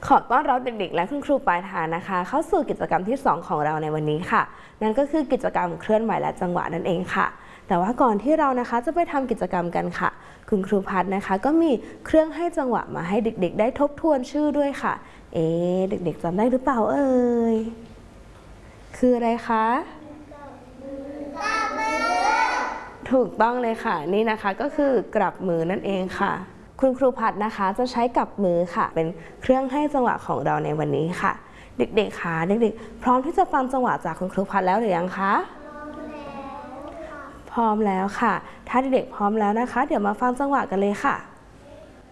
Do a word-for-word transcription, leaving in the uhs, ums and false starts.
ขอต้อนรับเด็กๆและคุณครูปลายทางนะคะเข้าสู่กิจกรรมที่สองของเราในวันนี้ค่ะนั่นก็คือกิจกรรมเคลื่อนไหวและจังหวะนั่นเองค่ะแต่ว่าก่อนที่เรานะคะจะไปทำกิจกรรมกันค่ะคุณครูพัฒน์นะคะก็มีเครื่องให้จังหวะมาให้เด็กๆได้ทบทวนชื่อด้วยค่ะเอ๊ะเด็กๆจำได้หรือเปล่าเอ่ยคืออะไรคะถูกต้องเลยค่ะนี่นะคะก็คือกลับมือนั่นเองค่ะคุณครูพัฒน์นะคะจะใช้กลับมือค่ะเป็นเครื่องให้จังหวะของเราในวันนี้ค่ะเด็กๆค่ะเด็กๆพร้อมที่จะฟังจังหวะจากคุณครูพัฒน์แล้วหรือยังคะพร้อมแล้วค่ะถ้าเด็กๆพร้อมแล้วนะคะเดี๋ยวมาฟังจังหวะกันเลยค่ะ